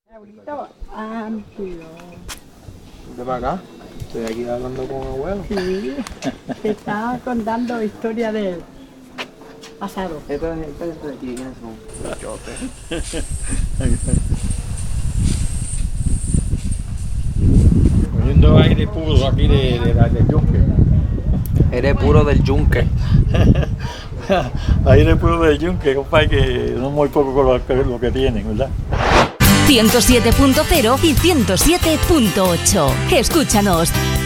Abuelito amplio. ¿De para acá? Estoy aquí hablando con abuelo. Sí, te estaba contando historia del pasado. Estos de aquí, ¿quiénes son? Chote. Cogiendo aire puro aquí del yunque. Eres puro del yunque. Aire puro del yunque, compadre, que no muy poco con lo que tienen, ¿verdad? 107.0 y 107.8. Escúchanos